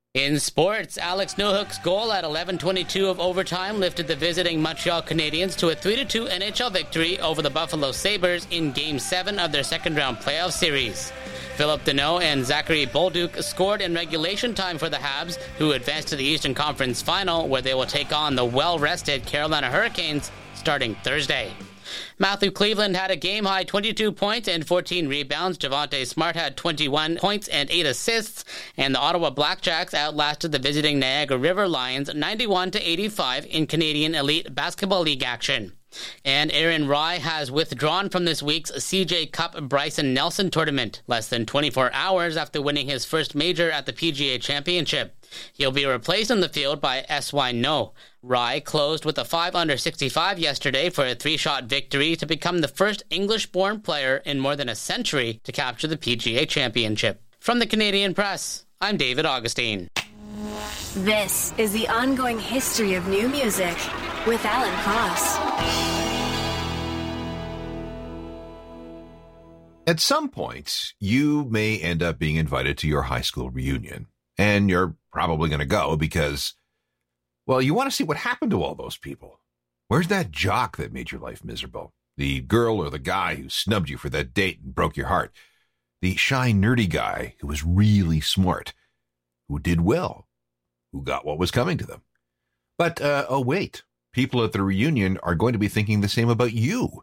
In sports, Alex Newhook's goal at 11:22 of overtime lifted the visiting Montreal Canadiens to a 3-2 NHL victory over the Buffalo Sabres in Game 7 of their second-round playoff series. Philip Deneau and Zachary Bolduc scored in regulation time for the Habs, who advanced to the Eastern Conference Final, where they will take on the well-rested Carolina Hurricanes starting Thursday. Matthew Cleveland had a game-high 22 points and 14 rebounds. Javonte Smart had 21 points and 8 assists. And the Ottawa Blackjacks outlasted the visiting Niagara River Lions 91-85 in Canadian Elite Basketball League action. And Aaron Rai has withdrawn from this week's CJ Cup Bryson Nelson tournament, less than 24 hours after winning his first major at the PGA Championship. He'll be replaced in the field by S.Y. No. Rai closed with a 5-under-65 yesterday for a 3-shot victory to become the first English-born player in more than a century to capture the PGA Championship. From the Canadian Press, I'm David Augustine. This is the ongoing history of new music with Alan Cross. At some point, you may end up being invited to your high school reunion, and you're probably going to go because, well, you want to see what happened to all those people. Where's that jock that made your life miserable? The girl or the guy who snubbed you for that date and broke your heart? The shy, nerdy guy who was really smart, who did well, who got what was coming to them? But, wait. People at the reunion are going to be thinking the same about you.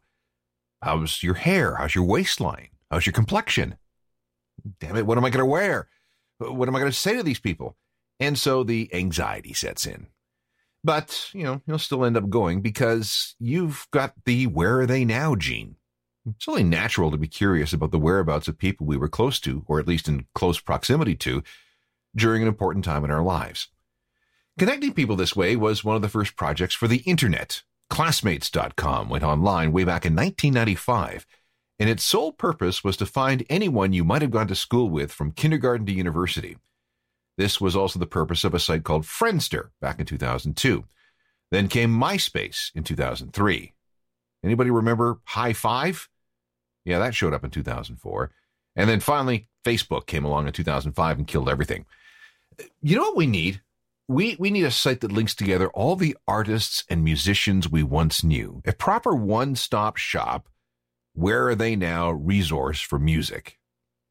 How's your hair? How's your waistline? How's your complexion? Damn it, what am I going to wear? What am I going to say to these people? And so the anxiety sets in. But, you'll still end up going because you've got the where are they now gene. It's only natural to be curious about the whereabouts of people we were close to, or at least in close proximity to, during an important time in our lives. Connecting people this way was one of the first projects for the internet. Classmates.com went online way back in 1995, and its sole purpose was to find anyone you might have gone to school with from kindergarten to university. This was also the purpose of a site called Friendster back in 2002. Then came MySpace in 2003. Anybody remember High Five? Yeah, that showed up in 2004. And then finally, Facebook came along in 2005 and killed everything. You know what we need? We need a site that links together all the artists and musicians we once knew. A proper one-stop shop, where are they now resource for music.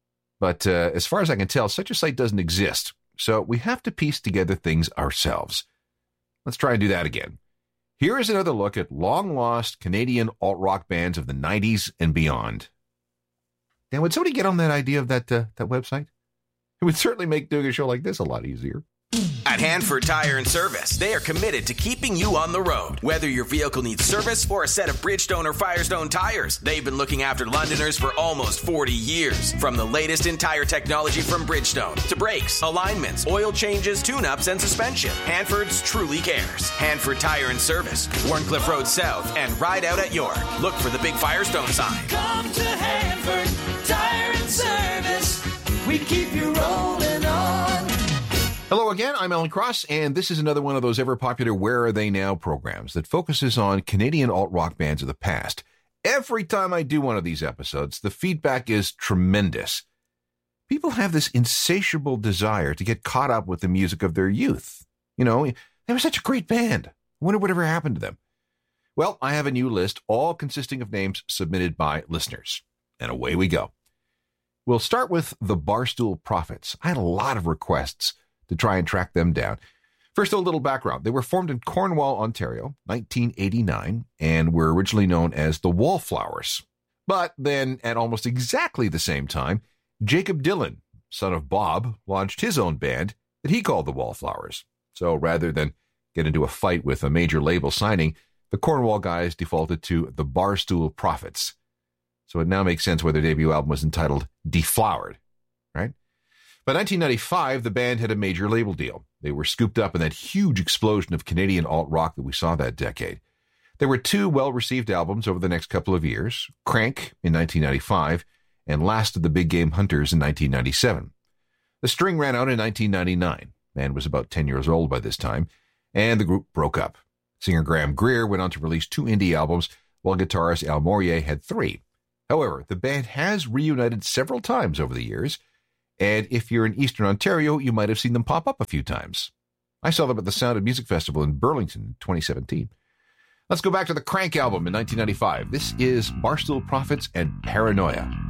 But as far as I can tell, such a site doesn't exist. So we have to piece together things ourselves. Let's try and do that again. Here is another look at long-lost Canadian alt-rock bands of the 90s and beyond. Now, would somebody get on that idea of that website? It would certainly make doing a show like this a lot easier. At Hanford Tire and Service, they are committed to keeping you on the road. Whether your vehicle needs service or a set of Bridgestone or Firestone tires, they've been looking after Londoners for almost 40 years. From the latest in tire technology from Bridgestone to brakes, alignments, oil changes, tune-ups, and suspension, Hanford's truly cares. Hanford Tire and Service, Warncliffe Road South, and Ride Out at York. Look for the big Firestone sign. Come to Hanford Tire and Service. We keep you rolling on. Hello again, I'm Alan Cross, and this is another one of those ever-popular Where Are They Now programs that focuses on Canadian alt-rock bands of the past. Every time I do one of these episodes, the feedback is tremendous. People have this insatiable desire to get caught up with the music of their youth. They were such a great band. I wonder whatever happened to them. Well, I have a new list, all consisting of names submitted by listeners. And away we go. We'll start with the Barstool Prophets. I had a lot of requests to try and track them down. First, a little background. They were formed in Cornwall, Ontario, 1989, and were originally known as the Wallflowers. But then, at almost exactly the same time, Jacob Dylan, son of Bob, launched his own band that he called the Wallflowers. So rather than get into a fight with a major label signing, the Cornwall guys defaulted to the Barstool Prophets. So it now makes sense why their debut album was entitled Deflowered, right? By 1995, the band had a major label deal. They were scooped up in that huge explosion of Canadian alt-rock that we saw that decade. There were two well-received albums over the next couple of years, Crank in 1995 and Last of the Big Game Hunters in 1997. The string ran out in 1999. The band was about 10 years old by this time, and the group broke up. Singer Graham Greer went on to release 2 indie albums, while guitarist Al Morier had 3. However, the band has reunited several times over the years, And if you're in Eastern Ontario, you might have seen them pop up a few times. I saw them at the Sound of Music Festival in Burlington in 2017. Let's go back to the Crank album in 1995. This is Barstool Prophets and Paranoia.